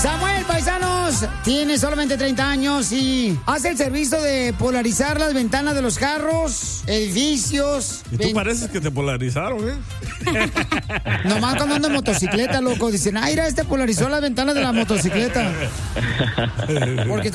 Samuel, paisanos, tiene solamente 30 años y hace el servicio de polarizar las ventanas de los carros, edificios. Y tú pareces que te polarizaron, ¿eh? Nomás cuando ando en motocicleta, loco. Dicen, mira, polarizó las ventanas de la motocicleta. Porque